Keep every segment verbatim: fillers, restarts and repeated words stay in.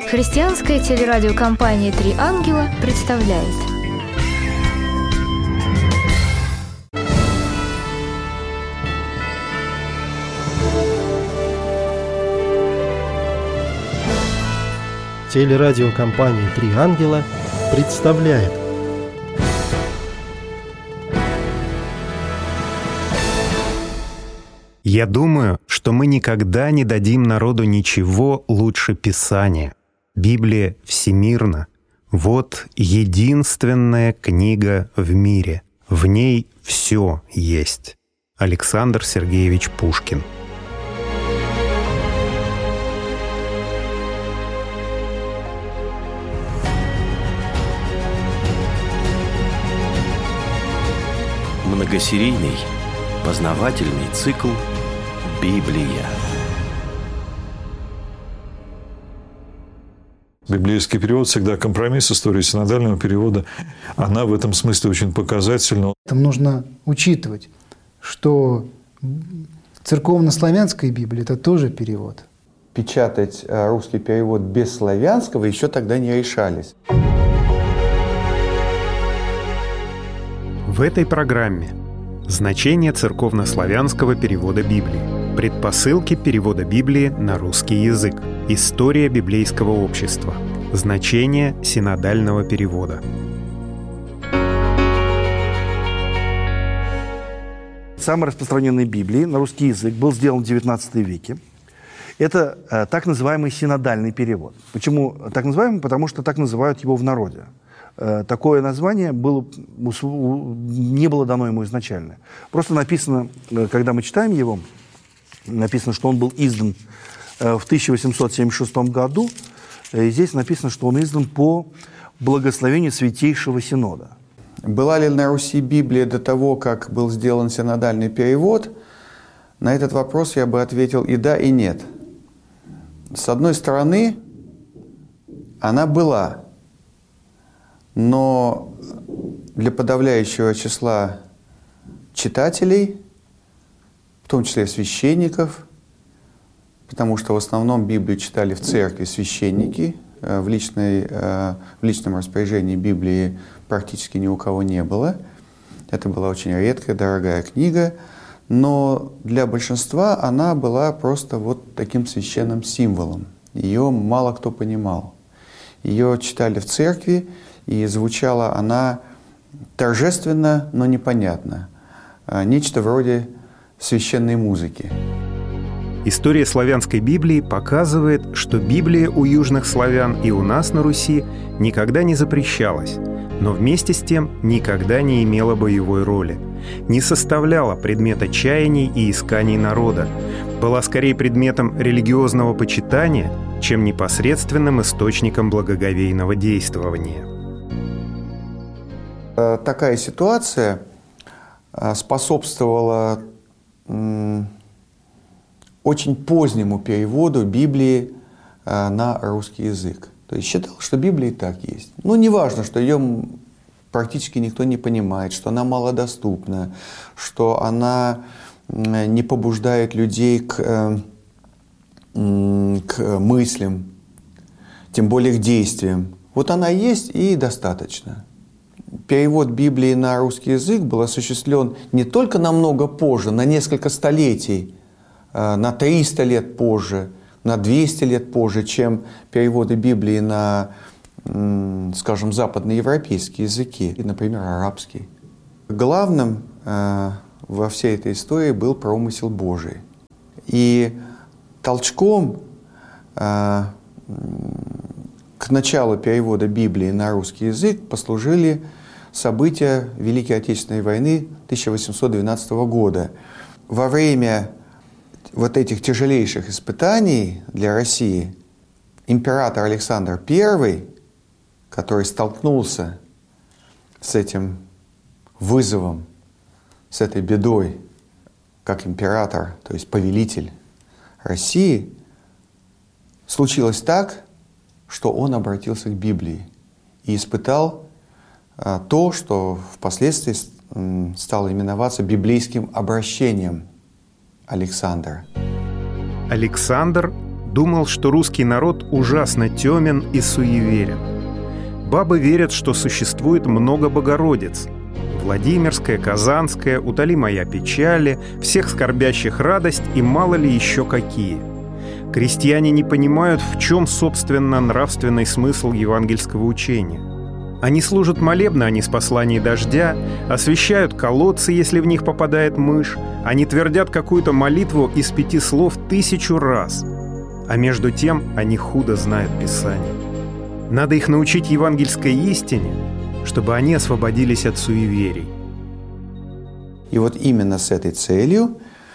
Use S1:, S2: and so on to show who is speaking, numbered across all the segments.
S1: Христианская телерадиокомпания «Три ангела» представляет.
S2: Телерадиокомпания «Три ангела» представляет.
S3: Я думаю, что мы никогда не дадим народу ничего лучше Писания. Библия всемирна. Вот единственная книга в мире. В ней все есть. Александр Сергеевич Пушкин.
S4: Многосерийный познавательный цикл «Библия».
S5: Библейский перевод всегда компромисс. История синодального перевода, она в этом смысле очень показательна.
S6: Там нужно учитывать, что церковно-славянская Библия – это тоже перевод.
S7: Печатать русский перевод без славянского еще тогда не решались.
S3: В этой программе значение церковно-славянского перевода Библии, предпосылки перевода Библии на русский язык, история библейского общества, значение синодального перевода.
S8: Самой распространенной Библией на русский язык был сделан в девятнадцатом веке. Это э, так называемый синодальный перевод. Почему так называемый? Потому что так называют его в народе. Э, такое название было, не было дано ему изначально. Просто написано, э, когда мы читаем его, написано, что он был издан э, в тысяча восемьсот семьдесят шестом году. И здесь написано, что он издан по благословению Святейшего Синода.
S7: Была ли на Руси Библия до того, как был сделан синодальный перевод? На этот вопрос я бы ответил и да, и нет. С одной стороны, она была, но для подавляющего числа читателей, в том числе священников, потому что в основном Библию читали в церкви священники, в, личной, в личном распоряжении Библии практически ни у кого не было. Это была очень редкая, дорогая книга, но для большинства она была просто вот таким священным символом. Ее мало кто понимал. Ее читали в церкви, и звучала она торжественно, но непонятно. Нечто вроде священной музыки.
S3: История славянской Библии показывает, что Библия у южных славян и у нас на Руси никогда не запрещалась, но вместе с тем никогда не имела боевой роли, не составляла предмета чаяний и исканий народа, была скорее предметом религиозного почитания, чем непосредственным источником благоговейного действования.
S7: Такая ситуация способствовала очень позднему переводу Библии на русский язык. То есть считал, что Библия и так есть. Ну, не важно, что ее практически никто не понимает, что она малодоступна, что она не побуждает людей к, к мыслям, тем более к действиям. Вот она есть и достаточно. Перевод Библии на русский язык был осуществлен не только намного позже, на несколько столетий, на триста лет позже, на двести лет позже, чем переводы Библии на, скажем, западноевропейские языки, например, арабский. Главным во всей этой истории был промысел Божий. И толчком к началу перевода Библии на русский язык послужили события Великой Отечественной войны тысяча восемьсот двенадцатого года. Во время вот этих тяжелейших испытаний для России император Александр Первый, который столкнулся с этим вызовом, с этой бедой, как император, то есть повелитель России, случилось так, что он обратился к Библии и испытал а, то, что впоследствии стало именоваться библейским обращением Александра.
S3: Александр думал, что русский народ ужасно темен и суеверен. Бабы верят, что существует много Богородиц. Владимирская, Казанская, «Утоли моя печали», «Всех скорбящих радость» и мало ли еще какие. Крестьяне не понимают, в чем, собственно, нравственный смысл евангельского учения. Они служат молебны о неспослании дождя, освещают колодцы, если в них попадает мышь, они твердят какую-то молитву из пяти слов тысячу раз. А между тем они худо знают Писание. Надо их научить евангельской истине, чтобы они освободились от суеверий.
S7: И вот именно с этой целью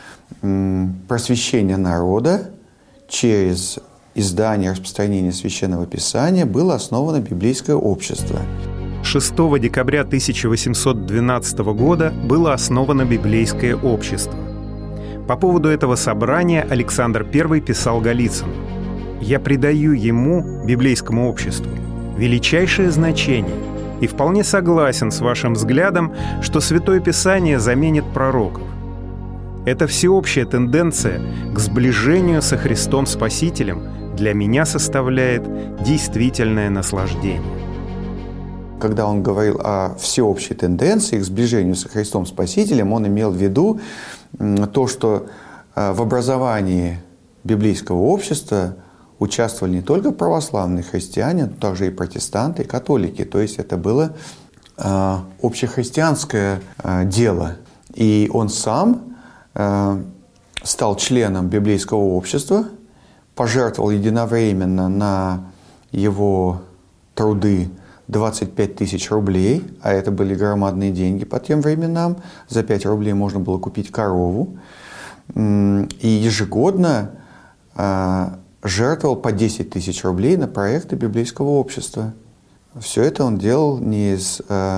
S7: просвещение народа через издание и распространение Священного Писания было основано библейское общество.
S3: шестого декабря тысяча восемьсот двенадцатого года было основано библейское общество. По поводу этого собрания Александр Первый писал Голицыну: «Я придаю ему, библейскому обществу, величайшее значение и вполне согласен с вашим взглядом, что Святое Писание заменит пророков. Эта всеобщая тенденция к сближению со Христом Спасителем для меня составляет действительное наслаждение».
S7: Когда он говорил о всеобщей тенденции к сближению со Христом Спасителем, он имел в виду то, что в образовании библейского общества участвовали не только православные христиане, но также и протестанты, и католики. То есть это было э, общехристианское э, дело. И он сам э, стал членом библейского общества, пожертвовал единовременно на его труды двадцать пять тысяч рублей, а это были громадные деньги по тем временам. За пять рублей можно было купить корову. И ежегодно э, жертвовал по десять тысяч рублей на проекты библейского общества. Все это он делал не из э,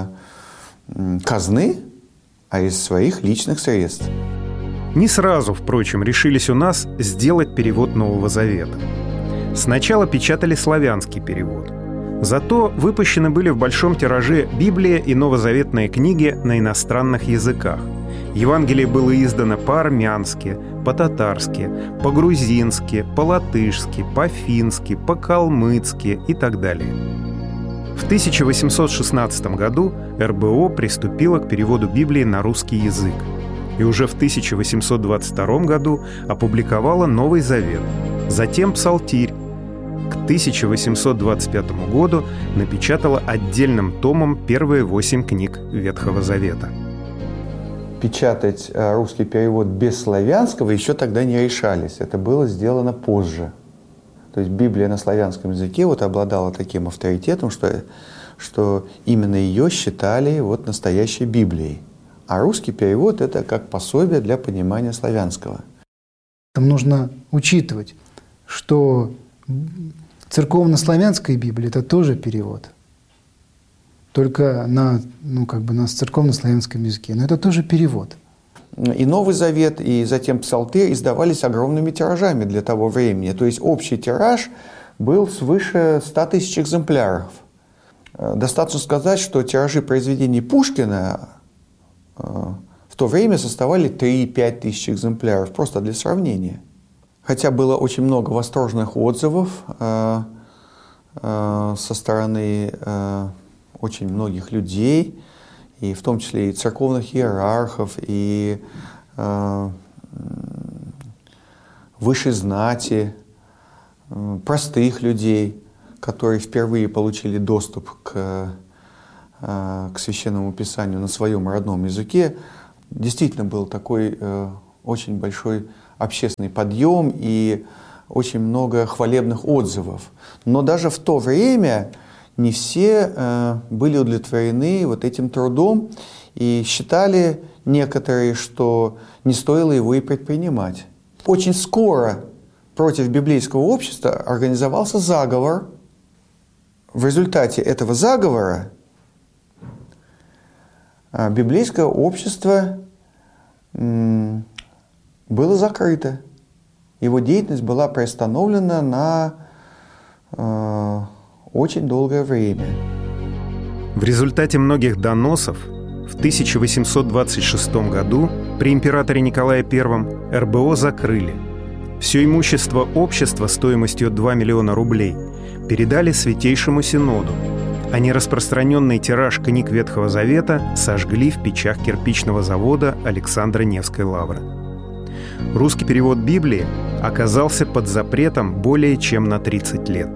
S7: казны, а из своих личных средств.
S3: Не сразу, впрочем, решились у нас сделать перевод Нового Завета. Сначала печатали славянский перевод. Зато выпущены были в большом тираже Библия и новозаветные книги на иностранных языках. Евангелие было издано по-армянски, по-татарски, по-грузински, по-латышски, по-фински, по-калмыцки и так далее. В тысяча восемьсот шестнадцатом году эр бэ о приступила к переводу Библии на русский язык и уже в тысяча восемьсот двадцать втором году опубликовала Новый Завет, затем Псалтирь. К тысяча восемьсот двадцать пятому году напечатала отдельным томом первые восемь книг Ветхого Завета.
S7: Печатать русский перевод без славянского еще тогда не решались. Это было сделано позже. То есть Библия на славянском языке вот обладала таким авторитетом, что, что именно ее считали вот настоящей Библией. А русский перевод – это как пособие для понимания славянского.
S6: Там нужно учитывать, что церковно-славянская Библия – это тоже перевод. Только на, ну, как бы на церковно-славянском языке. Но это тоже перевод.
S7: И Новый Завет, и затем Псалтырь издавались огромными тиражами для того времени. То есть общий тираж был свыше ста тысяч экземпляров. Достаточно сказать, что тиражи произведений Пушкина в то время составляли три-пять тысяч экземпляров, просто для сравнения. Хотя было очень много восторженных отзывов э, э, со стороны э, очень многих людей, и в том числе и церковных иерархов, и э, высшей знати, э, простых людей, которые впервые получили доступ к, э, к Священному Писанию на своем родном языке. Действительно был такой э, очень большой общественный подъем и очень много хвалебных отзывов. Но даже в то время не все э, были удовлетворены вот этим трудом и считали некоторые, что не стоило его и предпринимать. Очень скоро против библейского общества организовался заговор. В результате этого заговора э, библейское общество м- было закрыто. Его деятельность была приостановлена на э, очень долгое время.
S3: В результате многих доносов в тысяча восемьсот двадцать шестом году при императоре Николае Первом эр бэ о закрыли. все имущество общества стоимостью два миллиона рублей передали Святейшему Синоду, а нераспространенный тираж книг Ветхого Завета сожгли в печах кирпичного завода Александра Невской лавры. Русский перевод Библии оказался под запретом более чем на тридцать лет.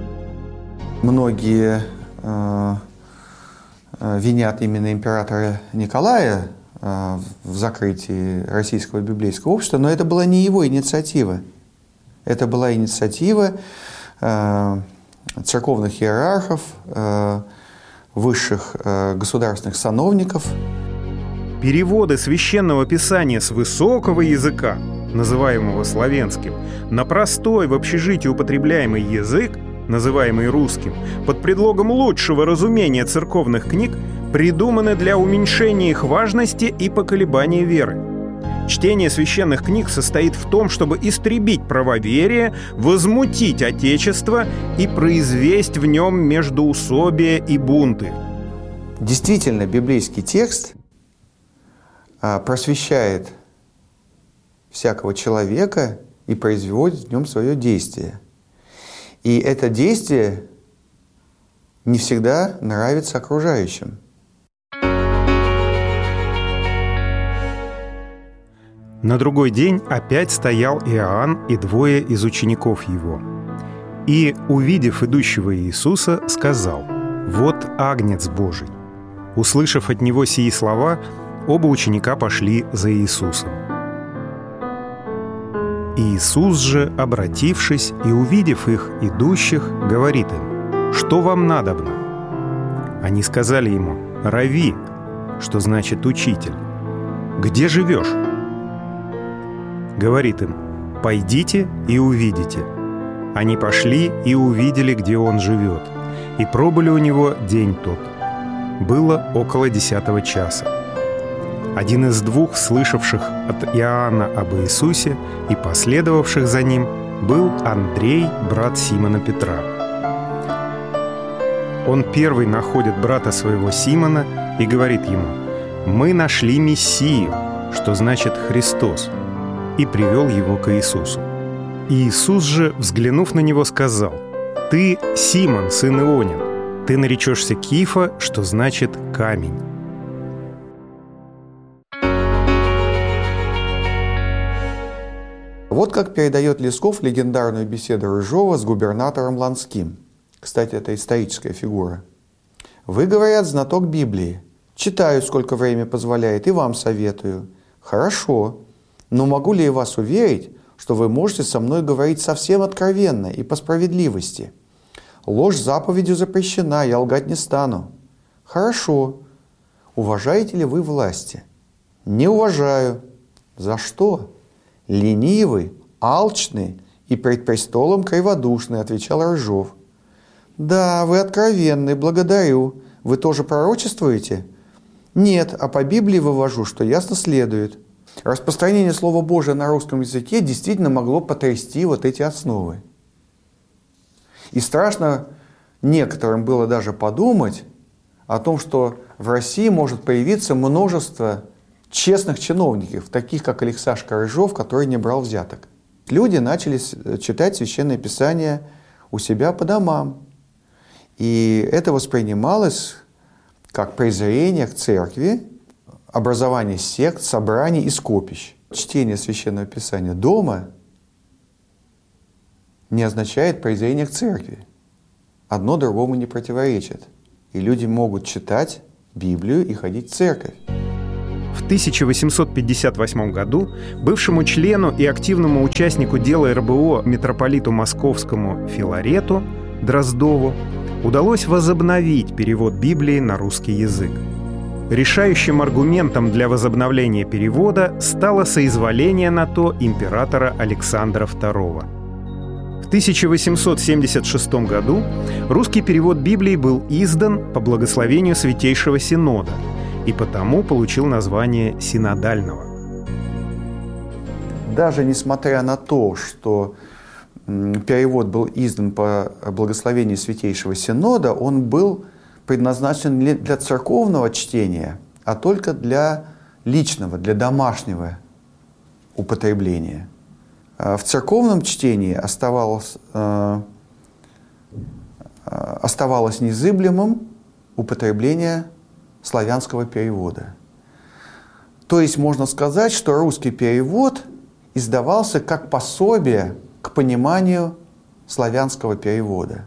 S7: Многие э, винят именно императора Николая э, в закрытии Российского библейского общества, но это была не его инициатива. Это была инициатива э, церковных иерархов, э, высших э, государственных сановников.
S3: Переводы Священного Писания с высокого языка, называемого славянским, на простой в общежитии употребляемый язык, называемый русским, под предлогом лучшего разумения церковных книг, придуманы для уменьшения их важности и поколебания веры. Чтение священных книг состоит в том, чтобы истребить правоверие, возмутить Отечество и произвести в нем междоусобие и бунты.
S7: Действительно, библейский текст просвещает всякого человека и производит в нем свое действие. И это действие не всегда нравится окружающим.
S3: На другой день опять стоял Иоанн и двое из учеников его. И, увидев идущего Иисуса, сказал: «Вот Агнец Божий». Услышав от него сии слова, оба ученика пошли за Иисусом. Иисус же, обратившись и увидев их идущих, говорит им: «Что вам надобно?» Они сказали ему: «Рави», что значит «учитель». «Где живешь?» Говорит им: «Пойдите и увидите». Они пошли и увидели, где он живет, и пробыли у него день тот. Было около десятого часа. Один из двух, слышавших от Иоанна об Иисусе и последовавших за ним, был Андрей, брат Симона Петра. Он первый находит брата своего Симона и говорит ему: «Мы нашли Мессию», что значит «Христос», и привел его к Иисусу. Иисус же, взглянув на него, сказал: «Ты Симон, сын Ионин, ты наречешься Кифа», что значит «камень».
S7: Вот как передает Лесков легендарную беседу Рыжова с губернатором Ланским. Кстати, это историческая фигура. «Вы, говорят, знаток Библии. Читаю, сколько время позволяет, и вам советую. Хорошо. Но могу ли я вас уверить, что вы можете со мной говорить совсем откровенно и по справедливости? Ложь заповедью запрещена, я лгать не стану. Хорошо. Уважаете ли вы власти? Не уважаю. За что? Ленивый, алчный и пред престолом криводушный, отвечал Рыжов. Да, вы откровенны, благодарю. Вы тоже пророчествуете? Нет, а по Библии вывожу, что ясно следует. Распространение Слова Божия на русском языке действительно могло потрясти вот эти основы. И страшно некоторым было даже подумать о том, что в России может появиться множество честных чиновников, таких как Алексашка Рыжов, который не брал взяток. Люди начали читать Священное Писание у себя по домам. И это воспринималось как презрение к церкви, образование сект, собраний и скопищ. Чтение Священного Писания дома не означает презрение к церкви. Одно другому не противоречит. И люди могут читать Библию и ходить в церковь.
S3: В тысяча восемьсот пятьдесят восьмом году бывшему члену и активному участнику дела эр бэ о митрополиту Московскому Филарету Дроздову удалось возобновить перевод Библии на русский язык. Решающим аргументом для возобновления перевода стало соизволение на то императора Александра второго. В тысяча восемьсот семьдесят шестом году русский перевод Библии был издан по благословению Святейшего Синода и потому получил название синодального.
S7: Даже несмотря на то, что перевод был издан по благословению Святейшего Синода, он был предназначен не для церковного чтения, а только для личного, для домашнего употребления. В церковном чтении оставалось, оставалось незыблемым употребление славянского перевода. То есть можно сказать, что русский перевод издавался как пособие к пониманию славянского перевода.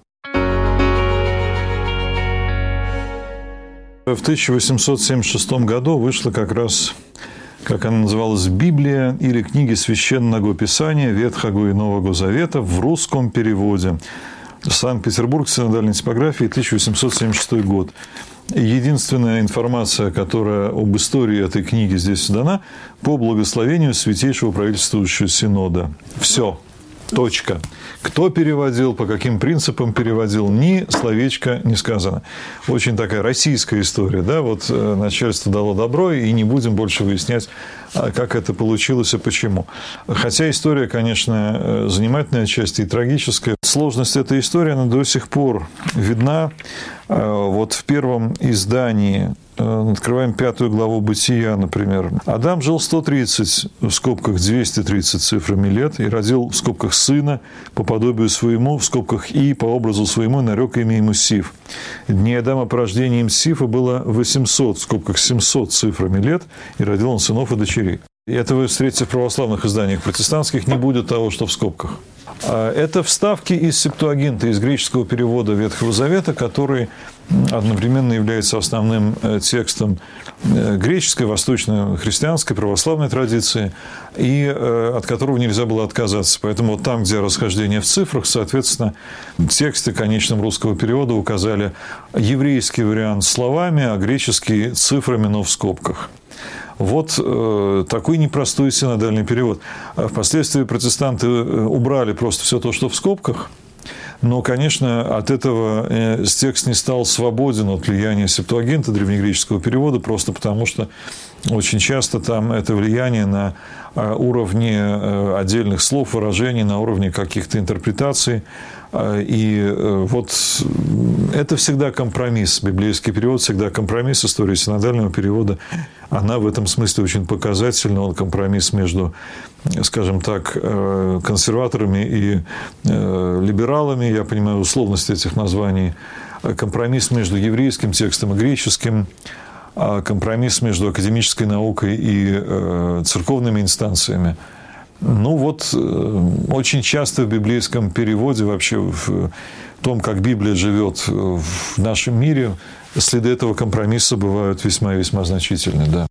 S5: В тысяча восемьсот семьдесят шестом году вышла как раз, как она называлась, Библия или книги Священного Писания Ветхого и Нового Завета в русском переводе. Санкт-Петербург, синодальной типографии, тысяча восемьсот семьдесят шестой год. Единственная информация, которая об истории этой книги здесь дана, по благословению Святейшего правительствующего синода. Все. Точка. Кто переводил, по каким принципам переводил, ни словечко не сказано. Очень такая российская история. Да? Вот начальство дало добро, и не будем больше выяснять, как это получилось и почему. Хотя история, конечно, занимательная отчасти и трагическая. Сложность этой истории, она до сих пор видна. Вот в первом издании, открываем пятую главу Бытия, например. Адам жил сто тридцать, в скобках двести тридцать цифрами лет, и родил в скобках сына по подобию своему, в скобках и по образу своему, нарек имя ему Сиф. Дней Адама по рождению им Сифа было восемьсот, в скобках семьсот цифрами лет, и родил он сынов и дочерей. И это вы встретите в православных изданиях. Протестантских не будет того, что в скобках. Это вставки из Септуагинта, из греческого перевода Ветхого Завета, который одновременно является основным текстом греческой, восточно-христианской, православной традиции, и от которого нельзя было отказаться. Поэтому вот там, где расхождение в цифрах, соответственно, тексты конечным русского перевода указали еврейский вариант словами, а греческий цифрами, но в скобках. Вот э, такой непростой синодальный перевод. Впоследствии протестанты убрали просто все то, что в скобках, но, конечно, от этого э, текст не стал свободен от влияния Септуагинта, древнегреческого перевода, просто потому что очень часто там это влияние на э, уровне э, отдельных слов, выражений, на уровне каких-то интерпретаций. И вот это всегда компромисс. Библейский перевод всегда компромисс. История синодального перевода, она в этом смысле очень показательна. Он компромисс между, скажем так, консерваторами и либералами. Я понимаю условность этих названий. Компромисс между еврейским текстом и греческим. Компромисс между академической наукой и церковными инстанциями. Ну вот, очень часто в библейском переводе, вообще в том, как Библия живет в нашем мире, следы этого компромисса бывают весьма-весьма значительны, да.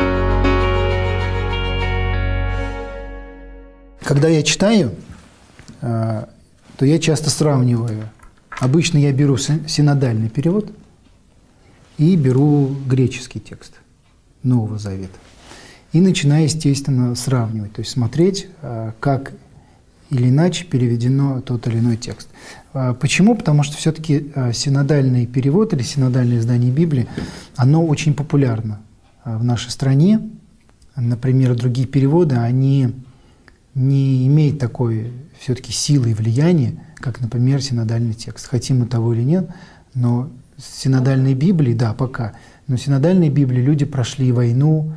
S6: Когда я читаю, то я часто сравниваю. Обычно я беру синодальный перевод и беру греческий текст Нового Завета. И начинаю, естественно, сравнивать, то есть смотреть, как или иначе переведено тот или иной текст. Почему? Потому что все-таки синодальный перевод или синодальное издание Библии, оно очень популярно в нашей стране. Например, другие переводы, они не имеют такой все-таки силы и влияния, как, например, синодальный текст. Хотим мы того или нет, но синодальной Библии, да, пока, но в синодальной Библии люди прошли войну,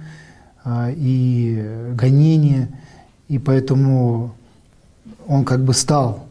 S6: и гонения, и поэтому он как бы стал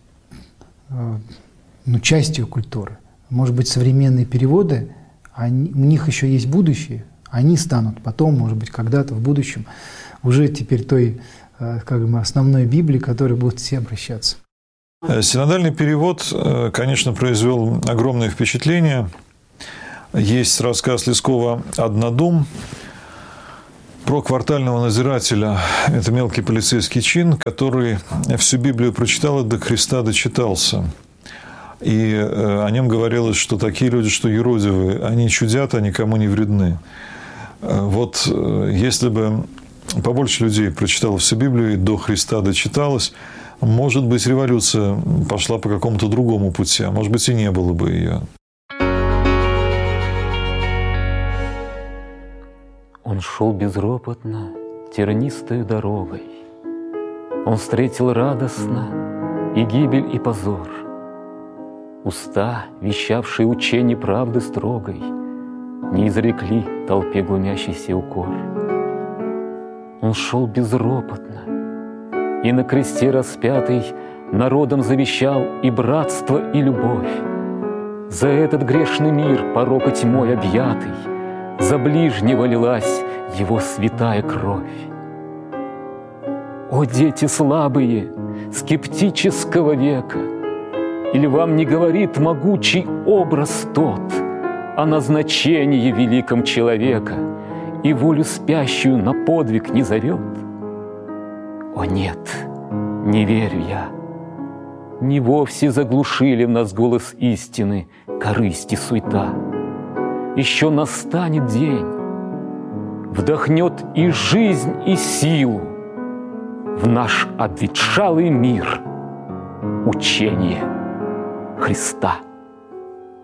S6: ну, частью культуры. Может быть, современные переводы, они, у них еще есть будущее, они станут потом, может быть, когда-то в будущем уже теперь той как бы основной Библии, к которой будут все обращаться.
S5: Синодальный перевод, конечно, произвел огромное впечатление. Есть рассказ Лескова «Однодум» про квартального надзирателя. Это мелкий полицейский чин, который всю Библию прочитал и до Христа дочитался. И о нем говорилось, что такие люди, что юродивые, они чудят, а никому не вредны. Вот если бы побольше людей прочитало всю Библию и до Христа дочиталось, может быть, революция пошла по какому-то другому пути, а может быть, и не было бы ее.
S9: Он шел безропотно тернистой дорогой. Он встретил радостно и гибель, и позор. Уста, вещавшие учение правды строгой, не изрекли толпе глумящийся укор. Он шел безропотно, и на кресте распятый народом завещал и братство, и любовь. За этот грешный мир, порока тьмой объятый, за ближнего лилась его святая кровь. О, дети слабые, скептического века, или вам не говорит могучий образ тот о назначении великом человека и волю спящую на подвиг не зовет? О нет, не верю я. Не вовсе заглушили в нас голос истины корысть и суета. Еще настанет день, вдохнет и жизнь, и силу в наш обветшалый мир учение Христа.